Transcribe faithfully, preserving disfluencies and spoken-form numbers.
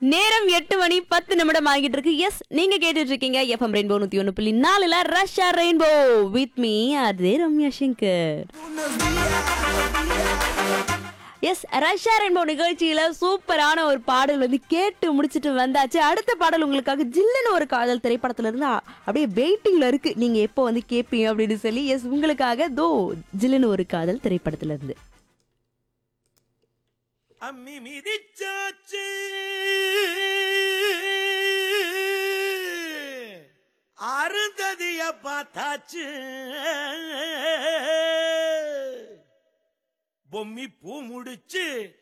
நேரம் எட்டு மணி பத்து நிமிடம் ஆகிட்டு இருக்கு. எஸ், நீங்க கேட்டுட்டு இருக்கீங்க எஃப்எம் ரெயின்போ நூத்தி ஒன்னு புள்ளி நாலுல ரஷ்யா ரெயின்போ வித் மீ அதே Ramya Shankar. S, Russia rainbow நிகழ்ச்சியில சூப்பரான ஒரு பாடல் வந்து கேட்டு முடிச்சிட்டு வந்தாச்சு. அடுத்த பாடல் உங்களுக்காக ஜில்லுன்னு ஒரு காதல் திரைப்படத்துல இருந்து அ- அப்படியே வெயிட்டிங்ல இருக்கு. நீங்க எப்போ வந்து கேட்பீங்க அப்படின்னு சொல்லி. எஸ், உங்களுக்காக தோ ஜில்லுன்னு ஒரு காதல் திரைப்படத்துல இருந்து. அம்மி மிதிச்சாச்சு அருந்ததிய பார்த்தாச்சு பொம்மி பூ முடிச்சு